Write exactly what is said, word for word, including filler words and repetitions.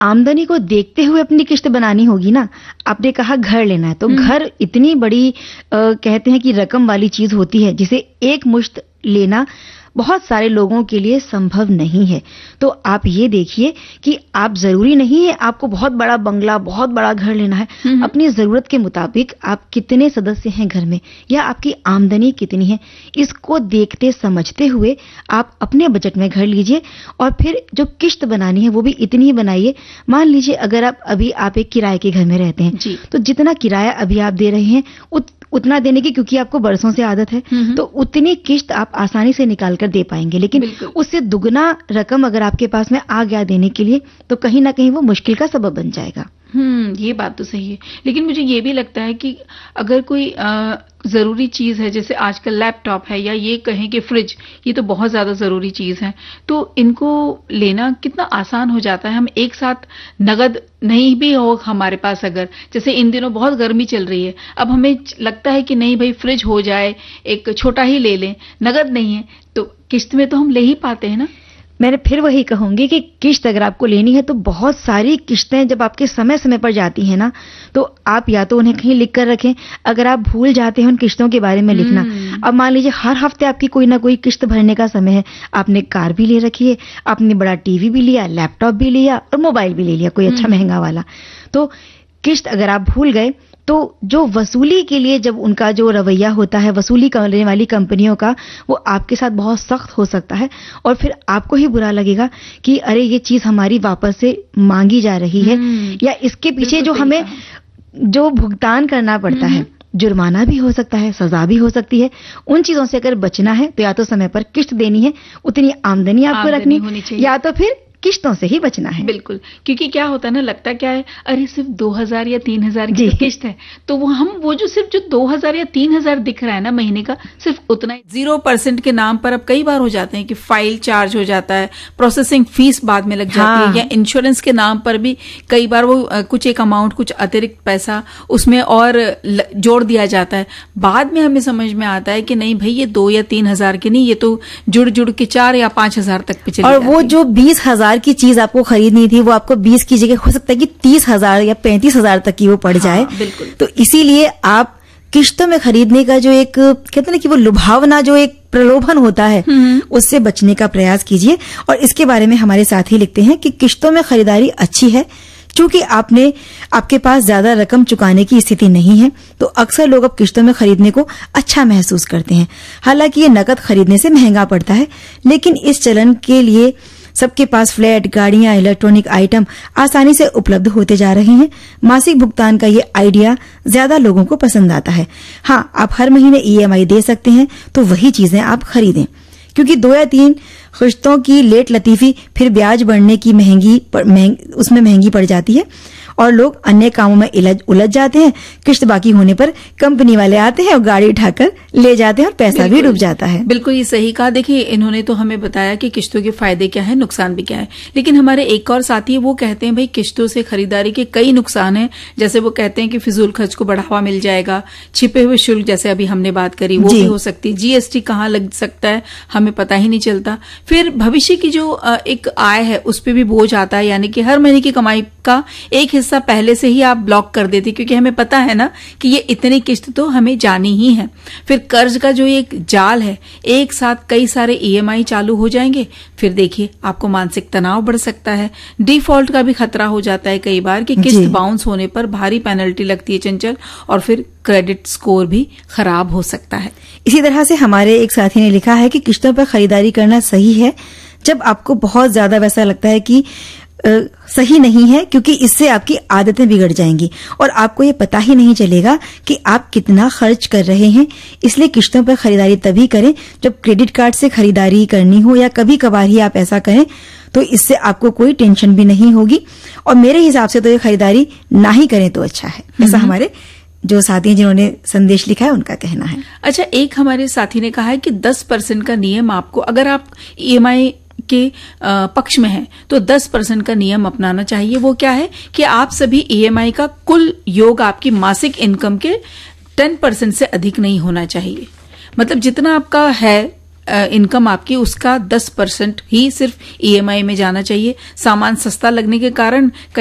आमदनी को देखते हुए अपनी किस्त बनानी होगी ना। आपने कहा घर लेना है, तो घर इतनी बड़ी आ, कहते हैं कि रकम वाली चीज होती है जिसे एक मुश्त लेना बहुत सारे लोगों के लिए संभव नहीं है। तो आप ये देखिए कि आप जरूरी नहीं है आपको बहुत बड़ा बंगला, बहुत बड़ा घर लेना है। अपनी जरूरत के मुताबिक आप कितने सदस्य हैं घर में या आपकी आमदनी कितनी है, इसको देखते समझते हुए आप अपने बजट में घर लीजिए और फिर जो किस्त बनानी है वो भी इतनी ही बनाइए। मान लीजिए अगर आप अभी आप एक किराए के घर में रहते हैं तो जितना किराया अभी आप दे रहे हैं उत, उतना देने की, क्योंकि आपको बरसों से आदत है, तो उतनी किस्त आप आसानी से निकाल कर दे पाएंगे। लेकिन उससे दुगना रकम अगर आपके पास में आ गया देने के लिए तो कहीं ना कहीं वो मुश्किल का सबब बन जाएगा। हम्म ये बात तो सही है। लेकिन मुझे ये भी लगता है कि अगर कोई आ, जरूरी चीज है, जैसे आजकल लैपटॉप है या ये कहें कि फ्रिज, ये तो बहुत ज्यादा जरूरी चीज है, तो इनको लेना कितना आसान हो जाता है। हम एक साथ नगद नहीं भी हो हमारे पास, अगर जैसे इन दिनों बहुत गर्मी चल रही है, अब हमें लगता है कि नहीं भाई फ्रिज हो जाए, एक छोटा ही ले लें, नगद नहीं है तो किस्त में तो हम ले ही पाते हैं ना। मैंने फिर वही कहूंगी कि किस्त अगर आपको लेनी है तो बहुत सारी किस्तें जब आपके समय समय पर जाती हैं ना, तो आप या तो उन्हें कहीं लिख कर रखें। अगर आप भूल जाते हैं उन किस्तों के बारे में लिखना, अब मान लीजिए हर हफ्ते आपकी कोई ना कोई किस्त भरने का समय है, आपने कार भी ले रखी है, आपने बड़ा टीवी भी लिया, लैपटॉप भी लिया और मोबाइल भी ले लिया कोई अच्छा महंगा वाला, तो किस्त अगर आप भूल गए तो जो वसूली के लिए जब उनका जो रवैया होता है वसूली करने वाली कंपनियों का, वो आपके साथ बहुत सख्त हो सकता है और फिर आपको ही बुरा लगेगा कि अरे ये चीज हमारी वापस से मांगी जा रही है, या इसके पीछे जो हमें जो भुगतान करना पड़ता है, जुर्माना भी हो सकता है, सजा भी हो सकती है। उन चीजों से अगर बचना है तो या तो समय पर किस्त देनी है, उतनी आमदनी आपको रखनी, या तो फिर किस्तों से ही बचना है। बिल्कुल, क्योंकि क्या होता है ना, लगता क्या है, अरे सिर्फ दो हजार या तीन हजार की तो किस्त है, तो वो हम वो जो सिर्फ जो दो हजार या तीन हजार दिख रहा है ना महीने का, सिर्फ उतना ही। जीरो परसेंट के नाम पर अब कई बार हो जाते हैं कि फाइल चार्ज हो जाता है, प्रोसेसिंग फीस बाद में लग जाती है, या इंश्योरेंस के नाम पर भी कई बार वो कुछ एक अमाउंट, कुछ अतिरिक्त पैसा उसमें और जोड़ दिया जाता है। बाद में हमें समझ में आता है कि नहीं भाई ये दो या तीन हजार के नहीं, ये तो जुड़ जुड़ के चार या पांच हजार तक पे चली और वो जो बीस हजार की चीज आपको खरीदनी थी वो आपको बीस की जगह हो सकता है कि तीस हजार या पैंतीस हजार तक की वो पड़ जाए। हाँ, बिल्कुल। तो इसीलिए आप किस्तों में खरीदने का जो एक कहते हैं ना कि वो लुभावना, जो एक प्रलोभन होता है, उससे बचने का प्रयास कीजिए। और इसके बारे में हमारे साथी लिखते हैं कि किस्तों में खरीदारी अच्छी है, चूंकि आपने आपके पास ज्यादा रकम चुकाने की स्थिति नहीं है, तो अक्सर लोग अब किस्तों में खरीदने को अच्छा महसूस करते हैं। हालांकि ये नकद खरीदने से महंगा पड़ता है, लेकिन इस चलन के लिए सबके पास फ्लैट, गाड़ियां, इलेक्ट्रॉनिक आइटम आसानी से उपलब्ध होते जा रहे हैं। मासिक भुगतान का ये आइडिया ज्यादा लोगों को पसंद आता है। हाँ, आप हर महीने ईएमआई दे सकते हैं, तो वही चीजें आप खरीदें, क्योंकि दो या तीन किस्तों की लेट लतीफी फिर ब्याज बढ़ने की महंगी महंग, उसमें महंगी पड़ जाती है और लोग अन्य कामों में उलझ जाते हैं। किस्त बाकी होने पर कंपनी वाले आते हैं और गाड़ी उठाकर ले जाते हैं और पैसा भी डूब जाता है। बिल्कुल ये सही कहा। देखिए, इन्होंने तो हमें बताया कि किस्तों के फायदे क्या है, नुकसान भी क्या है, लेकिन हमारे एक और साथी वो कहते हैं भाई किस्तों से खरीदारी के कई नुकसान हैं। जैसे वो कहते हैं कि फिजूल खर्च को बढ़ावा मिल जाएगा, छिपे हुए शुल्क जैसे अभी हमने बात करी वो भी हो सकती है, जीएसटी कहाँ लग सकता है हमें पता ही नहीं चलता। फिर भविष्य की जो एक आय है उस पर भी बोझ आता है, यानी कि हर महीने की कमाई का एक हिस्सा पहले से ही आप ब्लॉक कर देते, क्योंकि हमें पता है ना कि ये इतनी किस्त तो हमें जानी ही है। फिर कर्ज का जो एक जाल है, एक साथ कई सारे ईएमआई चालू हो जाएंगे, फिर देखिए आपको मानसिक तनाव बढ़ सकता है। डिफॉल्ट का भी खतरा हो जाता है कई बार कि किस्त बाउंस होने पर भारी पेनल्टी लगती है चंचल, और फिर क्रेडिट स्कोर भी खराब हो सकता है। इसी तरह से हमारे एक साथी ने लिखा है कि किस्तों पर खरीदारी करना सही है जब आपको बहुत ज्यादा वैसा लगता है कि आ, सही नहीं है, क्योंकि इससे आपकी आदतें बिगड़ जाएंगी और आपको ये पता ही नहीं चलेगा कि आप कितना खर्च कर रहे हैं। इसलिए किस्तों पर खरीदारी तभी करें जब क्रेडिट कार्ड से खरीदारी करनी हो, या कभी कभार ही आप ऐसा करें, तो इससे आपको कोई टेंशन भी नहीं होगी। और मेरे हिसाब से तो ये खरीदारी ना ही करें तो अच्छा है, ऐसा हमारे जो साथी जिन्होंने संदेश लिखा है उनका कहना है। अच्छा, एक हमारे साथी ने कहा है कि दस परसेंट का नियम आपको, अगर आप ईएमआई के पक्ष में है तो दस परसेंट का नियम अपनाना चाहिए। वो क्या है कि आप सभी ईएमआई का कुल योग आपकी मासिक इनकम के दस परसेंट से अधिक नहीं होना चाहिए। मतलब जितना आपका है इनकम आपकी उसका दस परसेंट ही सिर्फ ईएमआई में जाना चाहिए। सामान सस्ता लगने के कारण